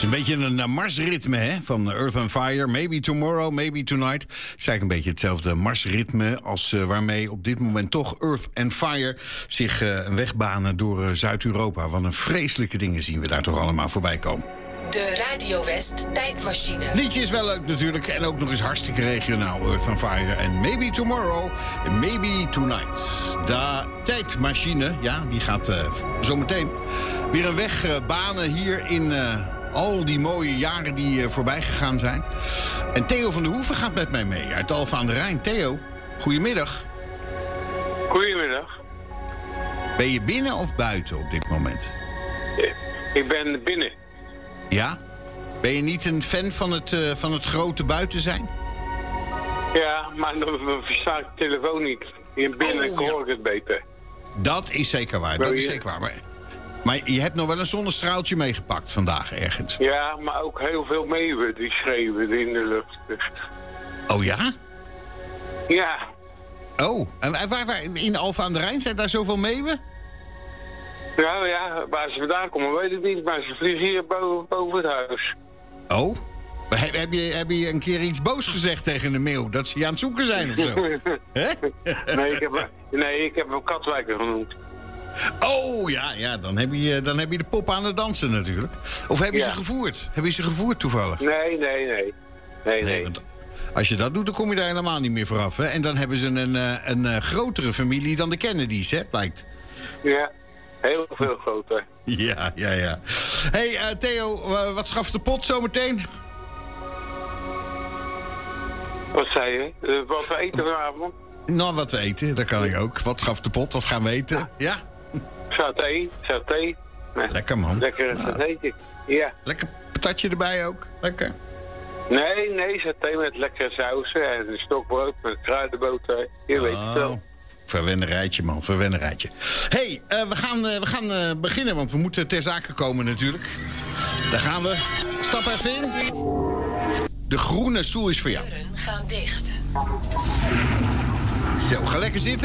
Het is een beetje een marsritme hè, van Earth and Fire. Maybe tomorrow, maybe tonight. Het is eigenlijk een beetje hetzelfde marsritme als waarmee op dit moment toch Earth and Fire zich een weg banen door Zuid-Europa. Wat een vreselijke dingen zien we daar toch allemaal voorbij komen. De Radio West tijdmachine. Liedje is wel leuk natuurlijk en ook nog eens hartstikke regionaal. Earth and Fire en Maybe Tomorrow, Maybe Tonight. De tijdmachine, ja, die gaat zometeen weer een weg banen hier in al die mooie jaren die voorbij gegaan zijn. En Theo van der Hoeven gaat met mij mee uit Alphen aan de Rijn. Theo, goedemiddag. Goedemiddag. Ben je binnen of buiten op dit moment? Ik ben binnen. Ja? Ben je niet een fan van het grote buiten zijn? Ja, maar dan versta ik de telefoon niet. Hier binnen hoor ik het beter. Dat is zeker waar, dat is zeker waar. Maar je hebt nog wel een zonnestraaltje meegepakt vandaag ergens. Ja, maar ook heel veel meeuwen die schreeuwen in de lucht. Dus. Oh ja? Ja. Oh, en waar in Alphen aan de Rijn zijn daar zoveel meeuwen? Nou ja, waar ze vandaan komen weet ik niet, maar ze vliegen hier boven het huis. Oh? Heb je een keer iets boos gezegd tegen een meeuw? Dat ze je aan het zoeken zijn of zo? Nee, ik heb hem Katwijker genoemd. Oh, ja, dan heb je de pop aan het dansen natuurlijk. Of heb je ze gevoerd? Heb je ze gevoerd toevallig? Nee. Want als je dat doet, dan kom je daar helemaal niet meer vooraf. Hè? En dan hebben ze een grotere familie dan de Kennedys, hè, blijkt. Ja, heel veel groter. Ja. Hey, Theo, wat schaft de pot zometeen? Wat zei je? Wat we eten vanavond? Nou, wat we eten, dat kan ik ook. Wat schaft de pot, wat gaan we eten? Ja? Saté. Nee. Lekker, man. Lekker saté. Ja. Lekker patatje erbij ook. Lekker. Nee, saté met lekkere sausen en een stokbrood met kruidenboter. Je weet het wel. Verwennerijtje, man, verwennerijtje. Hey, we gaan beginnen, want we moeten ter zake komen natuurlijk. Daar gaan we. Stap even in. De groene stoel is voor jou. Deuren gaan dicht. Zo, ga lekker zitten.